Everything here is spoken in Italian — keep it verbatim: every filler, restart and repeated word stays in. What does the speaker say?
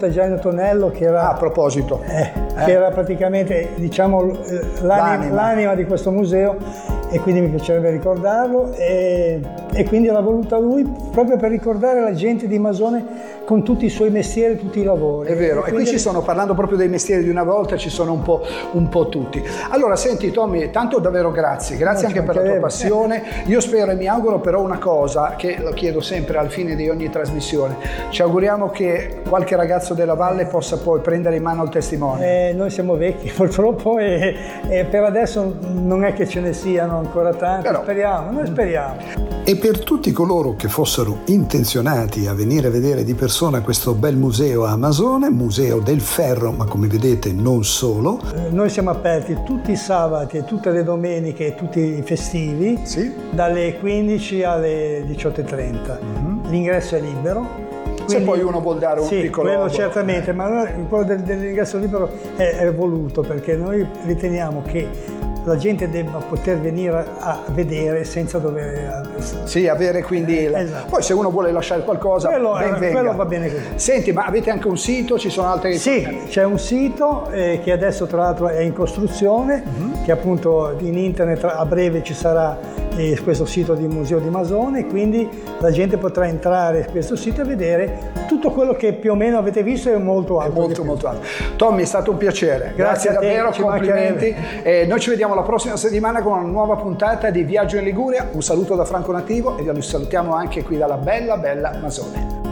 saluta Gianni Tonello che era, ah, a proposito, eh, eh. che era praticamente, diciamo, l'anima, l'anima di questo museo, e quindi mi piacerebbe ricordarlo, e, e quindi l'ha voluta lui proprio per ricordare la gente di Masone con tutti i suoi mestieri, tutti i lavori. È vero, e, e qui ci sono, parlando proprio dei mestieri di una volta, ci sono un po', un po' tutti. Allora senti Tommy, tanto davvero grazie, grazie no, anche per la tua passione. Io spero e mi auguro però una cosa, che lo chiedo sempre al fine di ogni trasmissione, ci auguriamo che qualche ragazzo della Valle possa poi prendere in mano il testimone. Eh, noi siamo vecchi purtroppo e, e per adesso non è che ce ne siano ancora tanti, però speriamo, noi speriamo. E per tutti coloro che fossero intenzionati a venire a vedere di persona questo bel museo a Masone, Museo del Ferro, ma come vedete non solo. Eh, noi siamo aperti tutti i sabati e tutte le domeniche e tutti i festivi, sì, dalle quindici alle diciotto e trenta. Mm-hmm. L'ingresso è libero. Quindi, se poi uno vuol dare un sì, piccolo... quello certamente, ma noi, quello del, dell'ingresso libero è, è voluto perché noi riteniamo che la gente debba poter venire a vedere senza dover... Sì, avere quindi... Eh, esatto. Poi se uno vuole lasciare qualcosa, quello, ben venga. Quello va bene così. Senti, ma avete anche un sito? Ci sono altre... Sì, c'è un sito eh, che adesso tra l'altro è in costruzione, uh-huh. che appunto in internet a breve ci sarà eh, questo sito di Museo di Masone, quindi la gente potrà entrare in questo sito e vedere tutto quello che più o meno avete visto e molto altro. È molto, molto altro. Tommy, è stato un piacere. Grazie, Grazie a te, davvero, complimenti. Eh, noi ci vediamo la prossima settimana con una nuova puntata di Viaggio in Liguria. Un saluto da Franco Nativo e vi salutiamo anche qui dalla bella, bella Masone.